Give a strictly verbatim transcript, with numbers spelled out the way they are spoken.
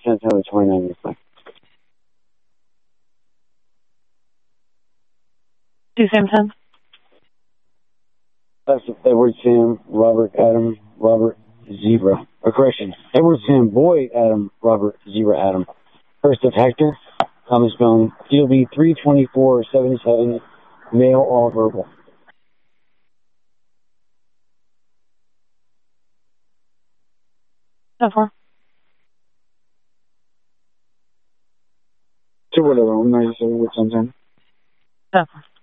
ten ten twenty-nine years old. Two Sam ten. That's Edward Sam Robert Adam Robert Zebra. Or correction. Edward Sam Boyd Adam Robert Zebra Adam. First of Hector. Common spelling. D O B three twenty-four seventy-seven. Male, all verbal. ten four. To whatever. I'm ninety-seven with something. ten four.